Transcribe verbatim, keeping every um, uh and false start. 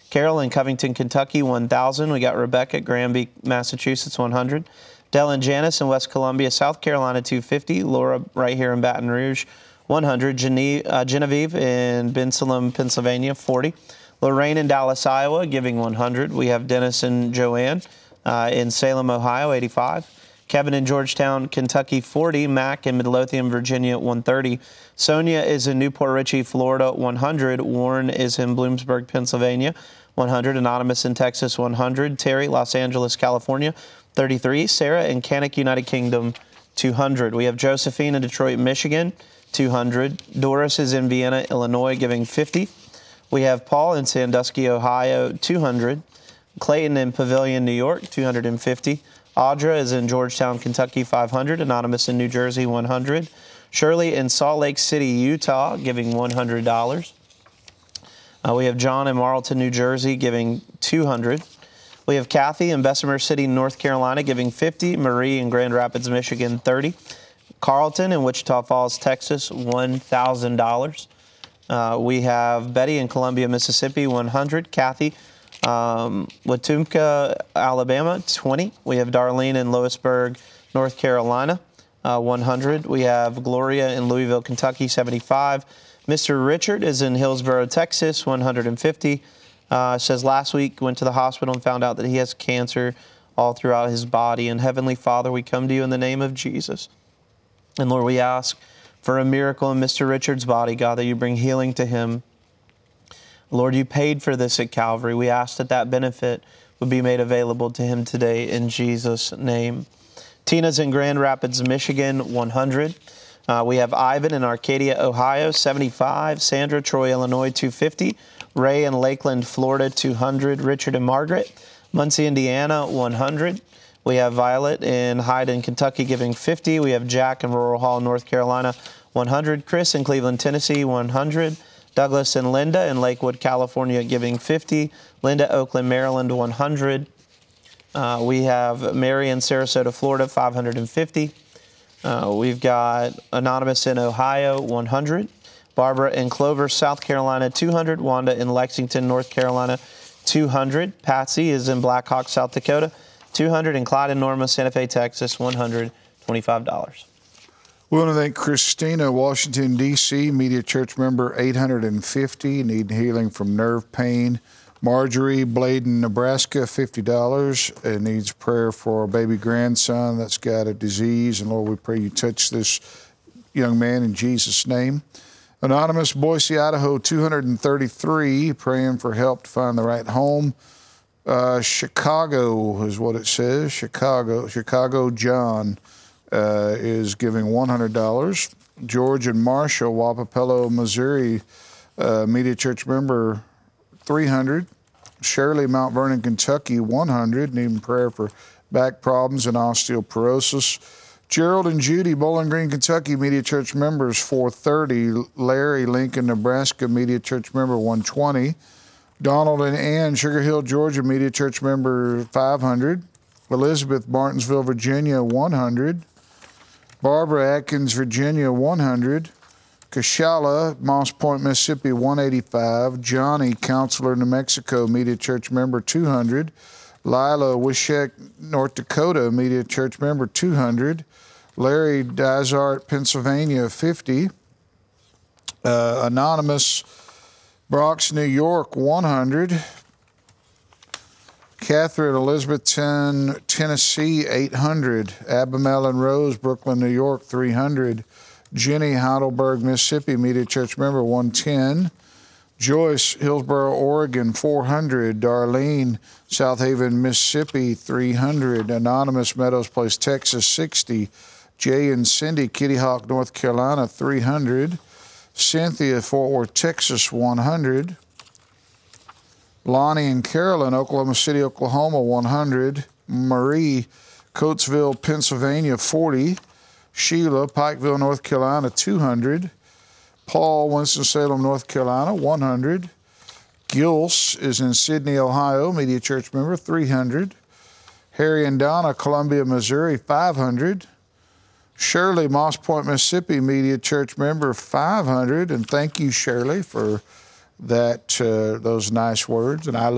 Carol in Covington, Kentucky, one thousand. We got Rebecca at Granby, Massachusetts, one hundred. Dell and Janice in West Columbia, South Carolina, two hundred fifty. Laura right here in Baton Rouge, one hundred. Gene- uh, Genevieve in Bensalem, Pennsylvania, forty. Lorraine in Dallas, Iowa, giving one hundred. We have Dennis and Joanne uh, in Salem, Ohio, eighty-five. Kevin in Georgetown, Kentucky, forty. Mac in Midlothian, Virginia, one hundred thirty. Sonia is in Newport Richey, Florida, one hundred. Warren is in Bloomsburg, Pennsylvania, one hundred. Anonymous in Texas, one hundred. Terry, Los Angeles, California, thirty-three. Sarah in Cannock, United Kingdom, two hundred. We have Josephine in Detroit, Michigan, two hundred. Doris is in Vienna, Illinois, giving fifty. We have Paul in Sandusky, Ohio, two hundred. Clayton in Pavilion, New York, two hundred fifty. Audra is in Georgetown, Kentucky, five hundred. Anonymous in New Jersey, one hundred. Shirley in Salt Lake City, Utah, giving one hundred dollars. Uh, we have John in Marlton, New Jersey, giving two hundred. We have Kathy in Bessemer City, North Carolina, giving fifty. Marie in Grand Rapids, Michigan, thirty. Carlton in Wichita Falls, Texas, one thousand dollars. Uh, we have Betty in Columbia, Mississippi, one hundred. Kathy, um, Wetumpka, Alabama, twenty. We have Darlene in Lewisburg, North Carolina, uh, one hundred. We have Gloria in Louisville, Kentucky, seventy-five. Mister Richard is in Hillsborough, Texas, one hundred fifty. Uh, says last week went to the hospital and found out that he has cancer all throughout his body. And Heavenly Father, we come to you in the name of Jesus. And Lord, we ask for a miracle in Mister Richard's body, God, that you bring healing to him. Lord, you paid for this at Calvary. We ask that that benefit would be made available to him today in Jesus' name. Tina's in Grand Rapids, Michigan, one hundred. Uh, we have Ivan in Arcadia, Ohio, seventy-five. Sandra, Troy, Illinois, two hundred fifty. Ray in Lakeland, Florida, two hundred. Richard and Margaret, Muncie, Indiana, one hundred. We have Violet in Hyden, Kentucky, giving fifty. We have Jack in Rural Hall, North Carolina, one hundred. Chris in Cleveland, Tennessee, one hundred. Douglas and Linda in Lakewood, California, giving fifty. Linda, Oakland, Maryland, one hundred. Uh, we have Mary in Sarasota, Florida, five hundred fifty. Uh, we've got Anonymous in Ohio, one hundred. Barbara in Clover, South Carolina, two hundred. Wanda in Lexington, North Carolina, two hundred. Patsy is in Black Hawk, South Dakota, two hundred. And Clyde and Norma, Santa Fe, Texas, one hundred twenty-five dollars. We want to thank Christina, Washington, D C, Media Church member, eight hundred fifty, need healing from nerve pain. Marjorie, Bladen, Nebraska, fifty dollars, and needs prayer for a baby grandson that's got a disease. And Lord, we pray you touch this young man in Jesus' name. Anonymous, Boise, Idaho, two hundred thirty-three, praying for help to find the right home. Uh, Chicago is what it says. Chicago, Chicago John uh, is giving one hundred dollars. George and Marshall, Wapapello, Missouri, uh, Media Church member, three hundred. Shirley, Mount Vernon, Kentucky, one hundred, needing prayer for back problems and osteoporosis. Gerald and Judy, Bowling Green, Kentucky, Media Church members, four hundred thirty. Larry, Lincoln, Nebraska, Media Church member, one hundred twenty. Donald and Ann, Sugar Hill, Georgia, Media Church member, five hundred. Elizabeth, Martinsville, Virginia, one hundred. Barbara, Atkins, Virginia, one hundred. Kashala, Moss Point, Mississippi, one hundred eighty-five. Johnny, Counselor, New Mexico, Media Church member, two hundred. Lila, Wishek, North Dakota, Media Church member, two hundred. Larry, Dysart, Pennsylvania, fifty. Uh, Anonymous, Bronx, New York, one hundred. Catherine, Elizabethton, Tennessee, eight hundred. Abimel and Rose, Brooklyn, New York, three hundred. Jenny, Heidelberg, Mississippi, Media Church member, one hundred ten. Joyce, Hillsboro, Oregon, four hundred. Darlene, South Haven, Mississippi, three hundred. Anonymous, Meadows Place, Texas, sixty. Jay and Cindy, Kitty Hawk, North Carolina, three hundred. Cynthia, Fort Worth, Texas, one hundred. Lonnie and Carolyn, Oklahoma City, Oklahoma, one hundred. Marie, Coatesville, Pennsylvania, forty. Sheila, Pikeville, North Carolina, two hundred. Paul, Winston-Salem, North Carolina, one hundred. Gils is in Sydney, Ohio, Media Church member, three hundred. Harry and Donna, Columbia, Missouri, five hundred. Shirley, Moss Point, Mississippi, Media Church member, five hundred. And thank you, Shirley, for that uh, those nice words. And I